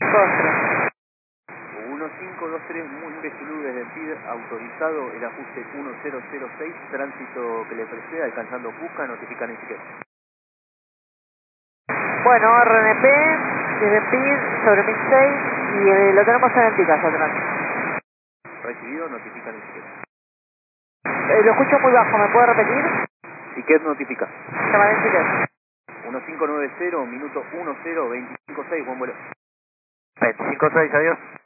Costra. 1523, muy Pesulú desde el PID, autorizado el ajuste 1006, tránsito que le precede, alcanzando Cusca, notifican en Siquet. Bueno, RNP, desde PID sobre 1006 y lo tenemos en el Picasa atrás. Recibido, notifican en Siquet. Lo escucho muy bajo, ¿me puede repetir? Siquet notifica. Se va a decir eso. 1590, minuto 10, 25.6, buen vuelo. 25.6, adiós.